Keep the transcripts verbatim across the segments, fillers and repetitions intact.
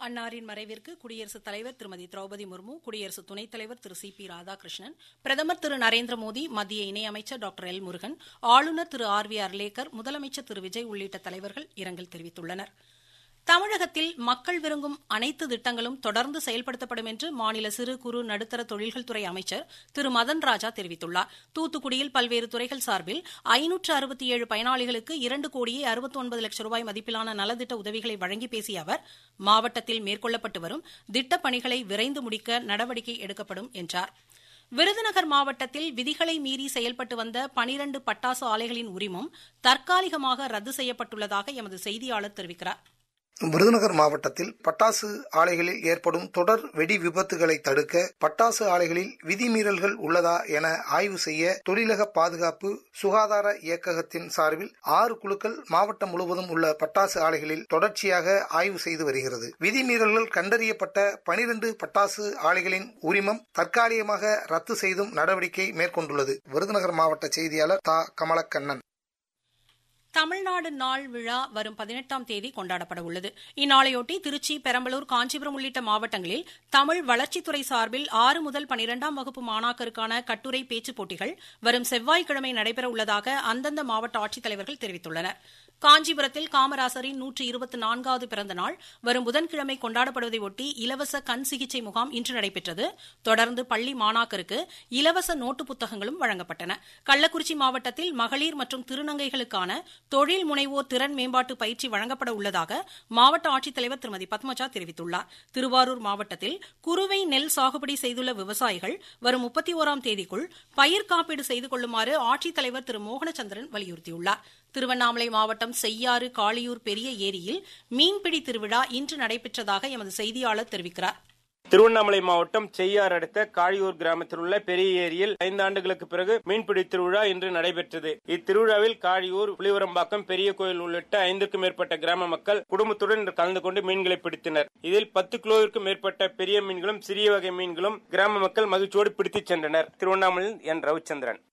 அன்னாரின் மறைவிற்கு குடியரசுத் தலைவர் திருமதி திரௌபதி முர்மு, குடியரசு துணைத் தலைவர் திரு சி பி ராதாகிருஷ்ணன், பிரதமர் திரு நரேந்திர மோடி, மத்திய இணையமைச்சர் டாக்டர் எல் முருகன், ஆளுநர் திரு ஆர் வி அர்லேக்கர், முதலமைச்சர் திரு விஜய் உள்ளிட்ட தலைவர்கள் இரங்கல் தெரிவித்துள்ளனர். தமிழகத்தில் மக்கள் விரும்பும் அனைத்து திட்டங்களும் தொடர்ந்து செயல்படுத்தப்படும் என்று மாநில சிறு குறு நடுத்தர தொழில்கள் துறை அமைச்சர் திரு மதன் ராஜா தெரிவித்துள்ளார். தூத்துக்குடியில் பல்வேறு துறைகள் சார்பில் ஐநூற்று அறுபத்தி ஏழு பயனாளிகளுக்கு இரண்டு கோடியே அறுபத்தி ஒன்பது லட்சம் ரூபாய் மதிப்பிலான நலத்திட்ட உதவிகளை வழங்கி பேசிய அவர், மாவட்டத்தில் மேற்கொள்ளப்பட்டு வரும் திட்டப் பணிகளை விரைந்து முடிக்க நடவடிக்கை எடுக்கப்படும் என்றார். விருதுநகர் மாவட்டத்தில் விதிகளை மீறி செயல்பட்டு வந்த பனிரண்டு பட்டாசு ஆலைகளின் உரிமம் தற்காலிகமாக ரத்து செய்யப்பட்டுள்ளதாக எமது செய்தியாளர் தெரிவிக்கிறார். விருதுநகர் மாவட்டத்தில் பட்டாசு ஆலைகளில் ஏற்படும் தொடர் வெடி விபத்துகளை தடுக்க பட்டாசு ஆலைகளில் விதிமீறல்கள் உள்ளதா என ஆய்வு செய்ய தொழிலக பாதுகாப்பு சுகாதார இயக்ககத்தின் சார்பில் ஆறு குழுக்கள் மாவட்டம் முழுவதும் உள்ள பட்டாசு ஆலைகளில் தொடர்ச்சியாக ஆய்வு செய்து வருகிறது. விதிமீறல்கள் கண்டறியப்பட்ட பனிரண்டு பட்டாசு ஆலைகளின் உரிமம் தற்காலிகமாக ரத்து செய்தும் நடவடிக்கை மேற்கொண்டுள்ளது. விருதுநகர் மாவட்ட செய்தியாளர் தா கமலக்கண்ணன். தமிழ்நாடு நாள் விழா வரும் பதினெட்டாம் தேதி கொண்டாடப்பட உள்ளது. இந்நாளையொட்டி திருச்சி, பெரம்பலூர், காஞ்சிபுரம் உள்ளிட்ட மாவட்டங்களில் தமிழ் வளர்ச்சித்துறை சார்பில் ஆறு முதல் பனிரெண்டாம் வகுப்பு மாணாக்கருக்கான கட்டுரை பேச்சுப் போட்டிகள் வரும் செவ்வாய்க்கிழமை நடைபெற உள்ளதாக அந்தந்த மாவட்ட ஆட்சித்தலைவர்கள் தெரிவித்துள்ளனர். காஞ்சிபுரத்தில் காமராசரின் நூற்று இருபத்தி நான்காவது பிறந்த நாள் வரும் புதன்கிழமை கொண்டாடப்படுவதையொட்டி இலவச கண் சிகிச்சை முகாம் இன்று நடைபெற்றது. தொடர்ந்து பள்ளி மாணாக்கருக்கு இலவச நோட்டு புத்தகங்களும் வழங்கப்பட்டன. கள்ளக்குறிச்சி மாவட்டத்தில் மகளிர் மற்றும் திருநங்கைகளுக்கான தொழில் முனைவோர் திறன் மேம்பாட்டு பயிற்சி வழங்கப்பட உள்ளதாக மாவட்ட ஆட்சித்தலைவர் திருமதி பத்மஜா தெரிவித்துள்ளார். திருவாரூர் மாவட்டத்தில் குறுவை நெல் சாகுபடி செய்துள்ள விவசாயிகள் வரும் முப்பத்தி ஓராம் தேதிக்குள் பயிர் காப்பீடு செய்து கொள்ளுமாறு ஆட்சித்தலைவர் திரு மோகனச்சந்திரன் வலியுறுத்தியுள்ளார். திருவண்ணாமலை மாவட்டம் செய்யாறு காளியூர் பெரிய ஏரியில் மீன்பிடி திருவிழா இன்று நடைபெற்றதாக எமது செய்தியாளர் தெரிவிக்கிறார். திருவண்ணாமலை மாவட்டம் செய்யார் அடுத்த காளியூர் கிராமத்தில் உள்ள பெரிய ஏரியில் ஐந்து ஆண்டுகளுக்கு பிறகு மீன்பிடி திருவிழா இன்று நடைபெற்றது. இத்திருவிழாவில் காளியூர், புலிவரம்பாக்கம், பெரிய கோயில் உள்ளிட்ட ஐந்துக்கும் மேற்பட்ட கிராம மக்கள் குடும்பத்துடன் கலந்து கொண்டு மீன்களை பிடித்தனர். இதில் பத்து கிலோவிற்கும் மேற்பட்ட பெரிய மீன்களும் சிறிய வகை மீன்களும் கிராம மக்கள் மகிழ்ச்சியோடு பிடித்துச் சென்றனர். திருவண்ணாமலையில் என் ரவிச்சந்திரன்.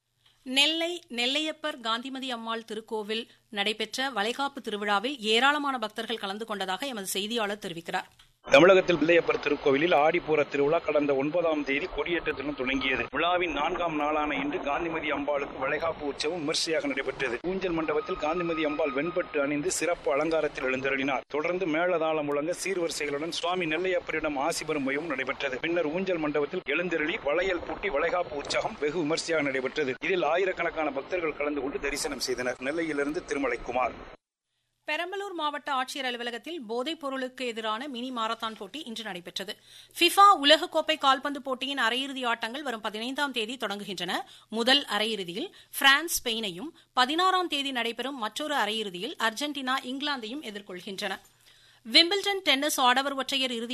நெல்லை நெல்லையப்பர் காந்திமதி அம்மாள் திருக்கோவில் நடைபெற்ற வளைகாப்பு திருவிழாவில் ஏராளமான பக்தர்கள் கலந்து கொண்டதாக எமது செய்தியாளர் தெரிவிக்கிறார். தமிழகத்தில் நெல்லையப்பர் திருக்கோவிலில் ஆடிப்பூர திருவிழா கடந்த ஒன்பதாம் தேதி கொடியேற்றத்துடன் தொடங்கியது. விழாவின் நான்காம் நாளான இன்று காந்திமதி அம்பாளுக்கு வளைகாப்பு உற்சவம் விமர்சையாக நடைபெற்றது. ஊஞ்சல் மண்டபத்தில் காந்திமதி அம்பாள் வெண்பட்டு அணிந்து சிறப்பு அலங்காரத்தில் எழுந்தருளினார். தொடர்ந்து மேளதாளம் முழங்க சீர்வரிசைகளுடன் சுவாமி நெல்லையப்பரிடம் ஆசி பெறும் வையும் நடைபெற்றது. பின்னர் ஊஞ்சல் மண்டபத்தில் எழுந்தருளி வளையல் பூட்டி வளைகாப்பு உற்சவம் வெகு விமர்சையாக நடைபெற்றது. இதில் ஆயிரக்கணக்கான பக்தர்கள் கலந்து கொண்டு தரிசனம் செய்தனர். நெல்லையிலிருந்து திருமலைக்குமார். பெரம்பலூர் மாவட்ட ஆட்சியர் அலுவலகத்தில் போதைப் பொருளுக்கு எதிரான மினி மாரத்தான் போட்டி இன்று நடைபெற்றது. ஃபிஃபா உலகக்கோப்பை கால்பந்து போட்டியின் அரையிறுதி ஆட்டங்கள் வரும் பதினைந்தாம் தேதி தொடங்குகின்றன. முதல் அரையிறுதியில் பிரான்ஸ் ஸ்பெயினையும், பதினாறாம் தேதி நடைபெறும் மற்றொரு அரையிறுதியில் அர்ஜென்டினா இங்கிலாந்தையும் எதிர்கொள்கின்றன. விம்பிள்டன் டென்னிஸ் ஆடவர் ஒற்றையர் இறுதி